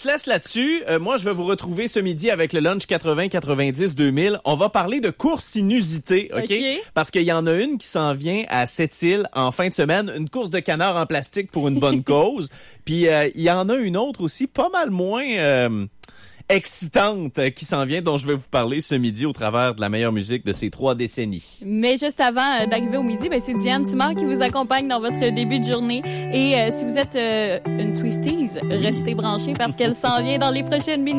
se laisse là-dessus. Moi, je vais vous retrouver ce midi avec le lunch 80, 90, 2000. On va parler de courses inusitées, OK? Parce qu'il y en a une qui s'en vient à Sept-Îles en fin de semaine. Une course de canard en plastique pour une bonne cause. Puis, il y en a une autre aussi, pas mal moins... excitante qui s'en vient, dont je vais vous parler ce midi au travers de la meilleure musique de ces 3 décennies. Mais juste avant d'arriver au midi, c'est Diane Simard qui vous accompagne dans votre début de journée. Et si vous êtes une Swifties, restez branchés parce qu'elle s'en vient dans les prochaines minutes.